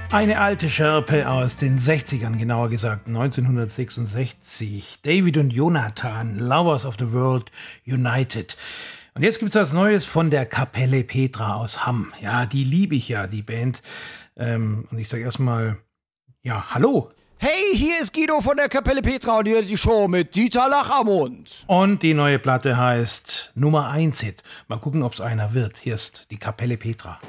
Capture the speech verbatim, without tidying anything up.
Eine alte Schärpe aus den sechzigern, genauer gesagt neunzehnhundertsechsundsechzig. David und Jonathan, Lovers of the World United. Und jetzt gibt's was Neues von der Kapelle Petra aus Hamm. Ja, die liebe ich ja, die Band. Ähm, und ich sage erstmal, ja, hallo. Hey, hier ist Guido von der Kapelle Petra und ihr hört die Show mit Dieter Lachamund. Und die neue Platte heißt Nummer eins Hit. Mal gucken, ob's einer wird. Hier ist die Kapelle Petra.